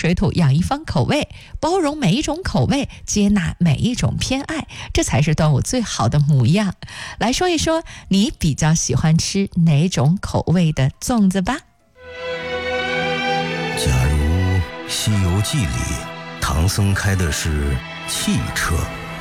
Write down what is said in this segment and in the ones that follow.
水土养一方口味，包容每一种口味，接纳每一种偏爱，这才是端午最好的模样。来说一说你比较喜欢吃哪种口味的粽子吧。 假如《西游记》里唐僧开的是汽车，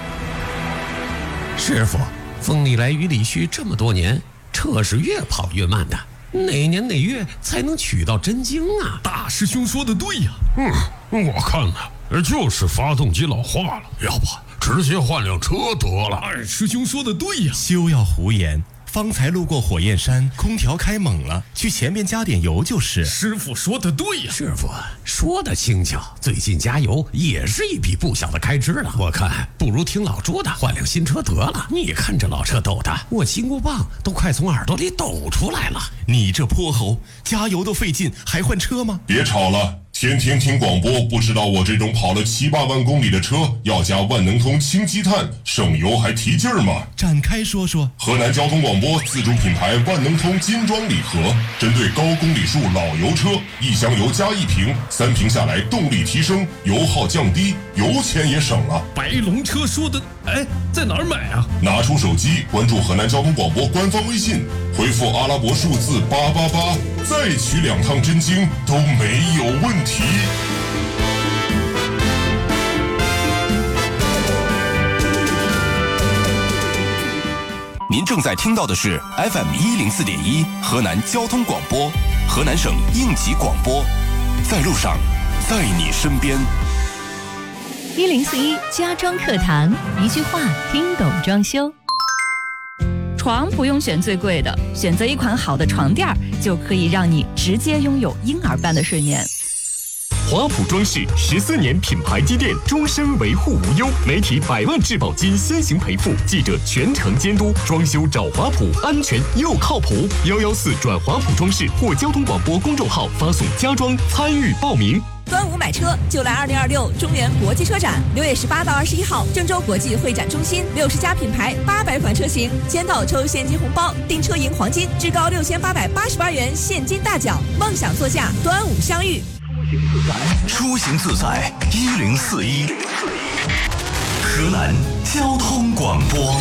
师傅，风里来雨里去这么多年，车是越跑越慢的，哪年哪月才能取到真经啊？ 大师兄说的对呀。我看呢，就是发动机老化了，要不直接换辆车得了。二师兄说的对呀。 休要胡言，方才路过火焰山，空调开猛了，去前面加点油就是。 师傅说的对呀。 师傅说的轻巧，最近加油也是一笔不小的开支了。我看不如听老朱的，换辆新车得了。你看这老车抖的，我金箍棒都快从耳朵里抖出来了。 你这泼猴，加油都费劲，还换车吗？ 别吵了，天天听广播，不知道我这种跑了7、8万公里的车要加万能通氢积碳，省油还提劲儿吗？ 展开说说。 河南交通广播自主品牌万能通金装礼盒，针对高公里数老油车，1箱油加1瓶，3瓶下来动力提升，油耗降低，油钱也省了。 白龙车说的，在哪儿买啊？ 拿出手机关注河南交通广播官方微信，回复阿拉伯数字888，再取2趟真经都没有问题。 您正在听到的是 FM104.1 河南交通广播，河南省应急广播，在路上，在你身边。 1041家装课堂，一句话听懂装修。 床不用选最贵的，选择一款好的床垫就可以让你直接拥有婴儿般的睡眠。 华普装饰14年品牌积淀，终身维护无忧，媒体100万质保金先行赔付，记者全程监督，装修找华普，安全又靠谱。114转华普装饰或交通广播公众号发送家装参与报名。 端午买车就来2026中原国际车展，6月18到21号，郑州国际会展中心，60家品牌，800款车型，签到抽现金红包，订车赢黄金，至高6888元现金大奖，梦想座驾，端午相遇。 出行自在1041，河南交通广播。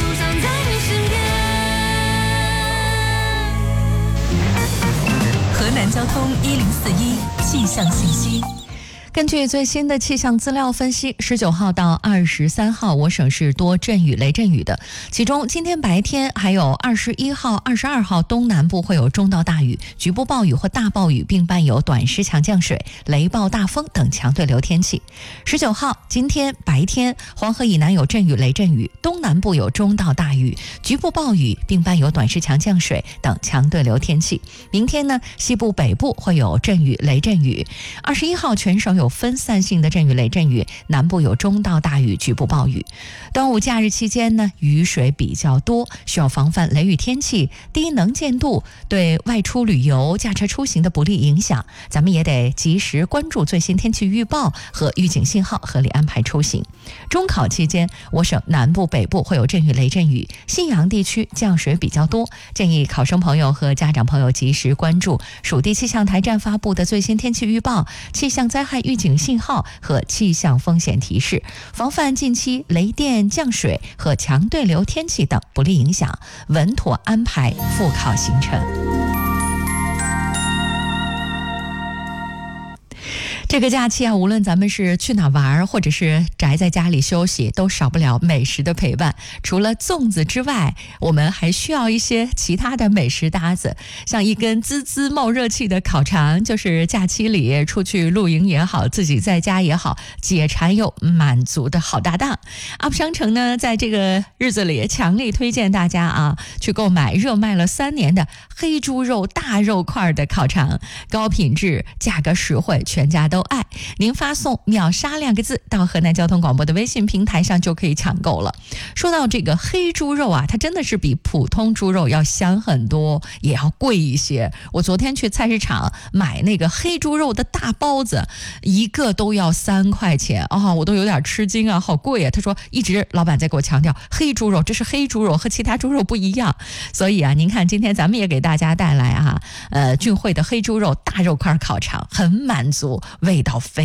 河南交通1041气象信息。 根据最新的气象资料分析，19号到23号，我省是多阵雨、雷阵雨的。其中，今天白天还有21号、22号东南部会有中到大雨、局部暴雨或大暴雨，并伴有短时强降水、雷暴大风等强对流天气。19号今天白天，黄河以南有阵雨、雷阵雨，东南部有中到大雨、局部暴雨，并伴有短时强降水等强对流天气。明天呢，西部北部会有阵雨、雷阵雨。21号全省有分散性的阵雨、雷阵雨，南部有中到大雨、局部暴雨。端午假日期间呢，雨水比较多，需要防范雷雨天气、低能见度对外出旅游、驾车出行的不利影响。咱们也得及时关注最新天气预报和预警信号，合理安排出行。中考期间，我省南部、北部会有阵雨、雷阵雨，信阳地区降水比较多，建议考生朋友和家长朋友及时关注属地气象台站发布的最新天气预报、气象灾害预警信号和气象风险提示，防范近期雷电、降水和强对流天气等不利影响，稳妥安排复考行程。这个假期啊，无论咱们是去哪玩，或者是宅在家里休息，都少不了美食的陪伴。除了粽子之外，我们还需要一些其他的美食搭子，像一根滋滋冒热气的烤肠，就是假期里出去露营也好，自己在家也好，解馋又满足的好搭档。UP商城呢，在这个日子里强力推荐大家啊，去购买热卖了3年的黑猪肉大肉块的烤肠，高品质，价格实惠，全家都爱。您发送秒杀2个字到河南交通广播的微信平台上就可以抢购了。说到这个黑猪肉啊，它真的是比普通猪肉要香很多，也要贵一些。我昨天去菜市场买那个黑猪肉的大包子，一个都要3块钱啊，我都有点吃惊啊，好贵啊。他说一直老板在给我强调黑猪肉，这是黑猪肉，和其他猪肉不一样。所以啊，您看今天咱们也给大家带来啊，俊汇的黑猪肉大肉块烤肠，很满足，味道非